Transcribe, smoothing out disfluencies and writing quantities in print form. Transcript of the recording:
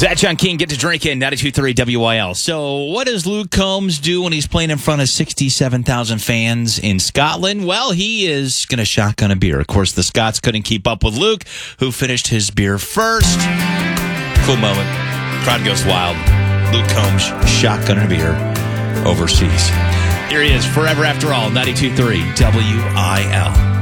Zach John King, get to drinking, 92.3 WIL. So what does Luke Combs do when he's playing in front of 67,000 fans in Scotland? Well, he is going to shotgun a beer. Of course, the Scots couldn't keep up with Luke, who finished his beer first. Cool moment. Crowd goes wild. Luke Combs shotgunning a beer overseas. Here he is, forever after all, 92.3 WIL.